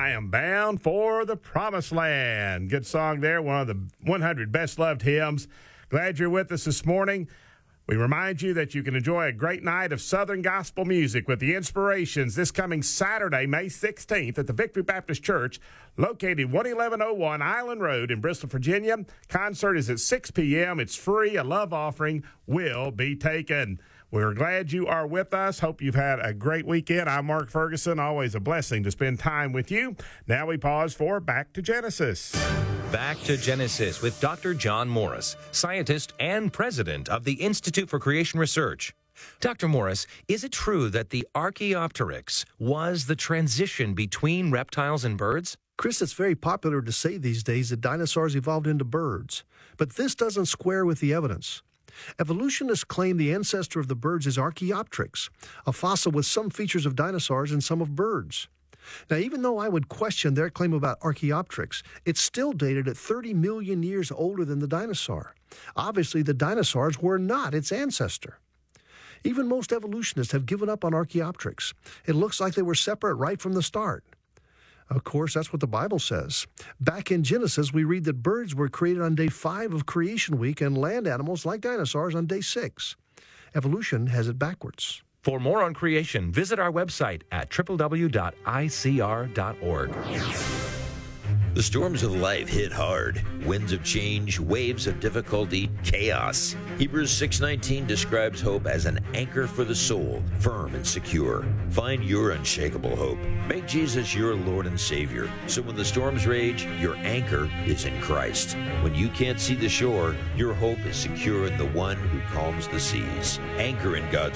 I Am Bound for the Promised Land. Good song there, one of the 100 best-loved hymns. Glad you're with us this morning. We remind you that you can enjoy a great night of Southern gospel music with the Inspirations this coming Saturday, May 16th at the Victory Baptist Church, located 11101 Island Road in Bristol, Virginia. Concert is at 6 p.m. It's free. A love offering will be taken. We're glad you are with us. Hope you've had a great weekend. I'm Mark Ferguson. Always a blessing to spend time with you. Now we pause for Back to Genesis. Back to Genesis with Dr. John Morris, scientist and president of the Institute for Creation Research. Dr. Morris, is it true that the Archaeopteryx was the transition between reptiles and birds? Chris, it's very popular to say these days that dinosaurs evolved into birds, but this doesn't square with the evidence. Evolutionists claim the ancestor of the birds is Archaeopteryx, a fossil with some features of dinosaurs and some of birds. Now, even though I would question their claim about Archaeopteryx, it's still dated at 30 million years older than the dinosaur. Obviously, the dinosaurs were not its ancestor. Even most evolutionists have given up on Archaeopteryx. It looks like they were separate right from the start. Of course, that's what the Bible says. Back in Genesis, we read that birds were created on day 5 of creation week and land animals, like dinosaurs, on day 6. Evolution has it backwards. For more on creation, visit our website at www.icr.org. The storms of life hit hard. Winds of change, waves of difficulty, chaos. Hebrews 6:19 describes hope as an anchor for the soul, firm and secure. Find your unshakable hope. Make Jesus your Lord and Savior, so when the storms rage, your anchor is in Christ. When you can't see the shore, your hope is secure in the one who calms the seas. Anchor in God's